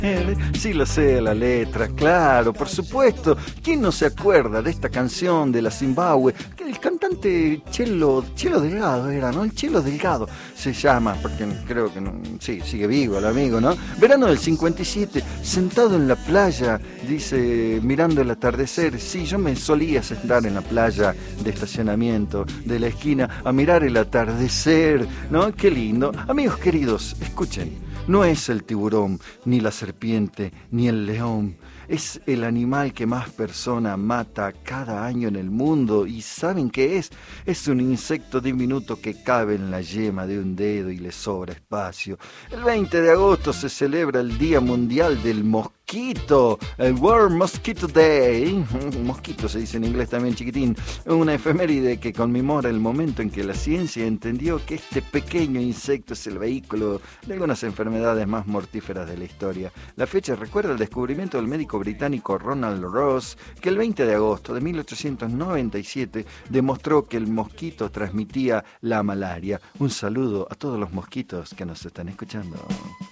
Sí lo sé, la letra, claro, por supuesto. ¿Quién no se acuerda de esta canción de la Zimbabue? Que el cantante Chelo Delgado era, ¿no? El Chelo Delgado se llama, porque creo que no, sí, sigue vivo el amigo, ¿no? Verano del 57, sentado en la playa, dice, mirando el atardecer. Sí, yo me solía sentar en la playa de estacionamiento de la esquina a mirar el atardecer, ¿no? Qué lindo. Amigos queridos, escuchen. No es el tiburón, ni la serpiente, ni el león. Es el animal que más personas mata cada año en el mundo. ¿Y saben qué es? Es un insecto diminuto que cabe en la yema de un dedo y le sobra espacio. El 20 de agosto se celebra el Día Mundial del Mosquito, el World Mosquito Day. Mosquito se dice en inglés también, chiquitín. Una efeméride que conmemora el momento en que la ciencia entendió que este pequeño insecto es el vehículo de algunas enfermedades más mortíferas de la historia. La fecha recuerda el descubrimiento del médico británico Ronald Ross, que el 20 de agosto de 1897 demostró que el mosquito transmitía la malaria. Un saludo a todos los mosquitos que nos están escuchando.